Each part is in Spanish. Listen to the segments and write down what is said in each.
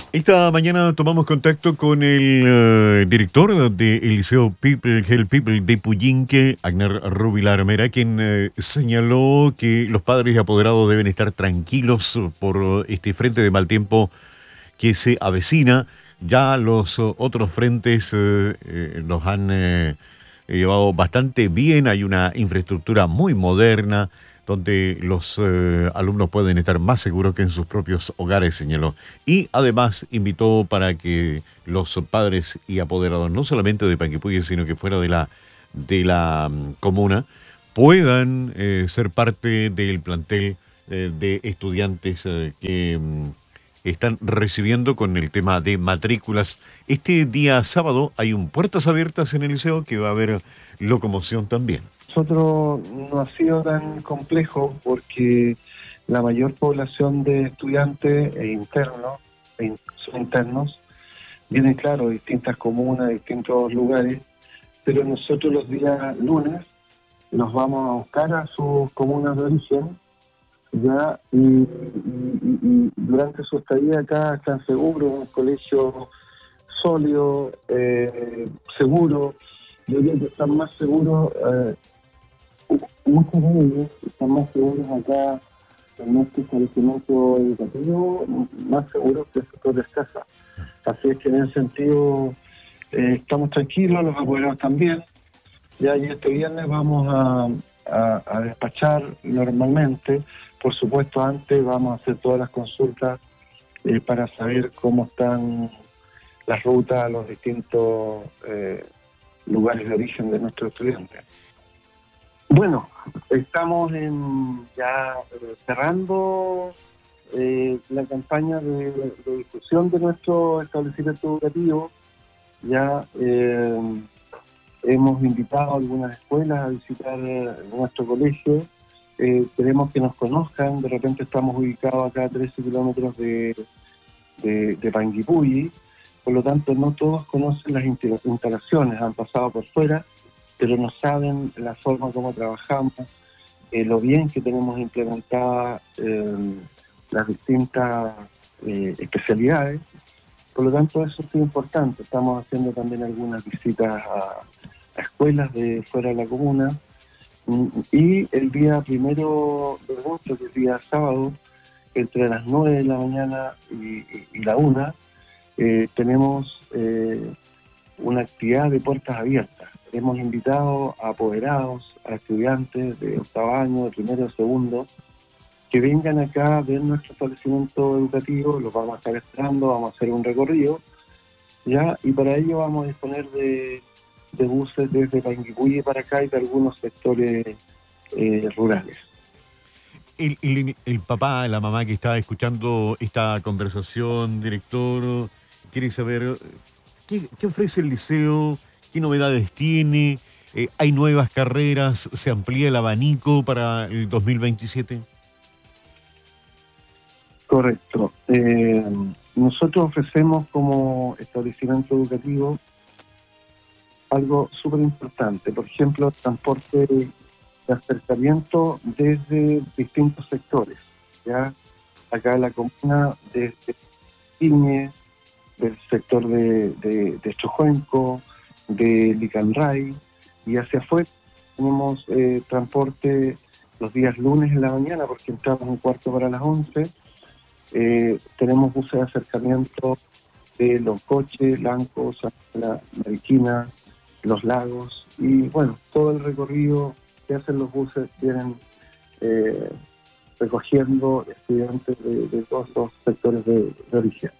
Esta mañana tomamos contacto con el director del Liceo People, Help People de Puyinque, Agner Rubilar Mera, quien señaló que los padres y apoderados deben estar tranquilos por este frente de mal tiempo que se avecina. Ya los otros frentes los han llevado bastante bien, hay una infraestructura muy moderna donde los alumnos pueden estar más seguros que en sus propios hogares, señaló. Y además invitó para que los padres y apoderados, no solamente de Panguipulli, sino que fuera de la comuna, puedan ser parte del plantel de estudiantes que están recibiendo con el tema de matrículas. Este día sábado hay un puertas abiertas en el liceo que va a haber locomoción también. Nosotros no ha sido tan complejo porque la mayor población de estudiantes son internos, vienen claro de distintas comunas, de distintos lugares, pero nosotros los días lunes los vamos a buscar a sus comunas de origen, ya, y durante su estadía acá están seguros, un colegio sólido, seguro. Yo diría que están más seguros. Muchos de ellos están más seguros acá en nuestro establecimiento educativo, más seguros que sus propias casas. Así es que en ese sentido estamos tranquilos, los apoderados también. Ya y este viernes vamos a despachar normalmente. Por supuesto, antes vamos a hacer todas las consultas para saber cómo están las rutas a los distintos lugares de origen de nuestros estudiantes. Bueno, estamos ya cerrando la campaña de difusión de nuestro establecimiento educativo. Ya hemos invitado a algunas escuelas a visitar nuestro colegio. Queremos que nos conozcan. De repente estamos ubicados acá a 13 kilómetros de Panguipulli. Por lo tanto, no todos conocen las instalaciones, han pasado por fuera, pero no saben la forma como trabajamos, lo bien que tenemos implementadas las distintas especialidades. Por lo tanto, eso es muy importante. Estamos haciendo también algunas visitas a escuelas de fuera de la comuna. Y el día 1 de agosto, que es el día sábado, entre las 9 de la mañana y la 1, tenemos una actividad de puertas abiertas. Hemos invitado a apoderados, a estudiantes de octavo año, de primero, de segundo, que vengan acá a ver nuestro establecimiento educativo. Los vamos a estar esperando, vamos a hacer un recorrido, ¿ya? Y para ello vamos a disponer de buses desde Panguipulli para acá y de algunos sectores rurales. El papá, la mamá que está escuchando esta conversación, director, quiere saber qué ofrece el liceo, qué novedades tiene, hay nuevas carreras, se amplía el abanico para el 2027. Correcto. Nosotros ofrecemos como establecimiento educativo algo súper importante. Por ejemplo, transporte de acercamiento desde distintos sectores. ¿Ya? Acá en la comuna, desde Iñe, del sector de Chojuenco, de Licanray, y hacia afuera tenemos transporte los días lunes en la mañana, porque entramos un cuarto para las 11. Tenemos buses de acercamiento de Loncoche, Lanco, Santa Mariquina, Los Lagos, y bueno, todo el recorrido que hacen los buses vienen recogiendo estudiantes de todos los sectores de origen.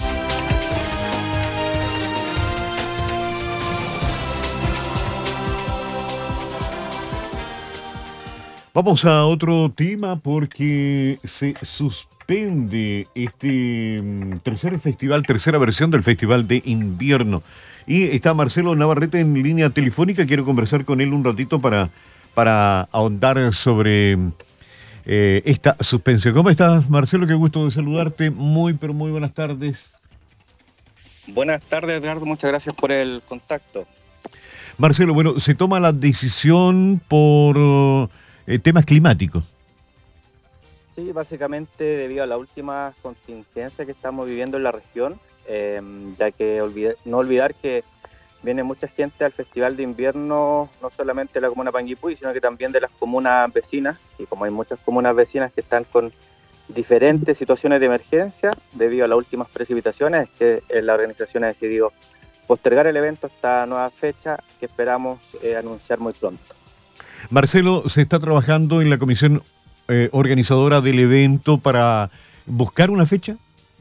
Vamos a otro tema porque se suspende este tercer festival, tercera versión del Festival de Invierno. Y está Marcelo Navarrete en línea telefónica. Quiero conversar con él un ratito para ahondar sobre esta suspensión. ¿Cómo estás, Marcelo? Qué gusto de saludarte. Pero muy buenas tardes. Buenas tardes, Edgardo. Muchas gracias por el contacto. Marcelo, bueno, se toma la decisión por temas climáticos. Sí, básicamente debido a la última contingencia que estamos viviendo en la región, ya que no olvidar que viene mucha gente al Festival de Invierno, no solamente de la comuna Panguipulli, sino que también de las comunas vecinas, y como hay muchas comunas vecinas que están con diferentes situaciones de emergencia debido a las últimas precipitaciones, es que la organización ha decidido postergar el evento hasta nueva fecha que esperamos anunciar muy pronto. Marcelo, ¿se está trabajando en la comisión organizadora del evento para buscar una fecha?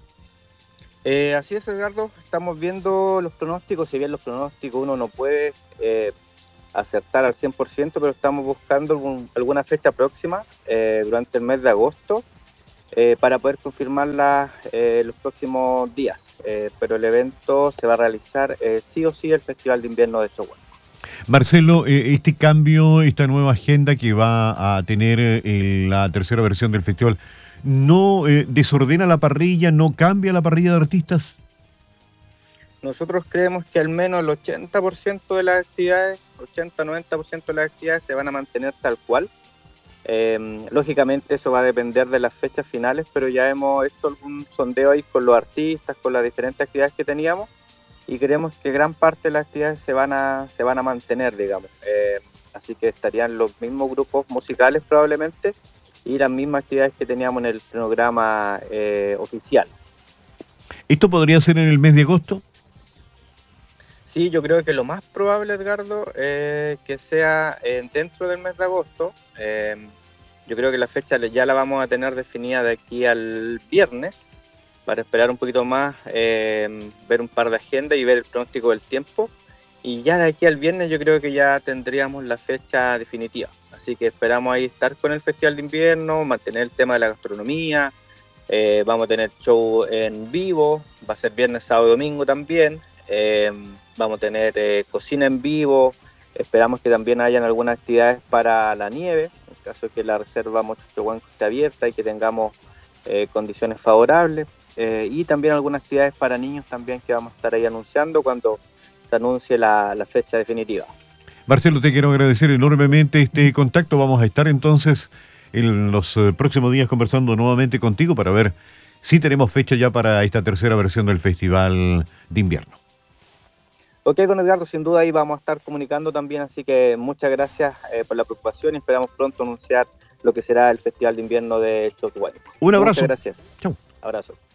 Así es, Edgardo, estamos viendo los pronósticos, si bien los pronósticos uno no puede acertar al 100%, pero estamos buscando alguna fecha próxima durante el mes de agosto para poder confirmarla los próximos días. Pero el evento se va a realizar sí o sí el Festival de Invierno de Chohuán. Marcelo, este cambio, esta nueva agenda que va a tener la tercera versión del festival, ¿no desordena la parrilla, no cambia la parrilla de artistas? Nosotros creemos que al menos el 80% de las actividades, 80-90% de las actividades se van a mantener tal cual. Lógicamente eso va a depender de las fechas finales, pero ya hemos hecho algún sondeo ahí con los artistas, con las diferentes actividades que teníamos, y creemos que gran parte de las actividades se van a mantener, digamos. Así que estarían los mismos grupos musicales probablemente y las mismas actividades que teníamos en el cronograma oficial. ¿Esto podría ser en el mes de agosto? Sí, yo creo que lo más probable, Edgardo, que sea dentro del mes de agosto. Yo creo que la fecha ya la vamos a tener definida de aquí al viernes, para esperar un poquito más, ver un par de agendas y ver el pronóstico del tiempo. Y ya de aquí al viernes yo creo que ya tendríamos la fecha definitiva. Así que esperamos ahí estar con el Festival de Invierno, mantener el tema de la gastronomía. Vamos a tener show en vivo, va a ser viernes, sábado y domingo también. Vamos a tener cocina en vivo. Esperamos que también hayan algunas actividades para la nieve, en caso de que la reserva Mochichohuanco esté abierta y que tengamos condiciones favorables. Y también algunas actividades para niños también que vamos a estar ahí anunciando cuando se anuncie la fecha definitiva. Marcelo, te quiero agradecer enormemente este contacto. Vamos a estar entonces en los próximos días conversando nuevamente contigo para ver si tenemos fecha ya para esta tercera versión del Festival de Invierno. Ok, don Edgardo, sin duda ahí vamos a estar comunicando también, así que muchas gracias por la preocupación y esperamos pronto anunciar lo que será el Festival de Invierno de Chochuay. Un abrazo. Muchas gracias. Chau. Abrazo.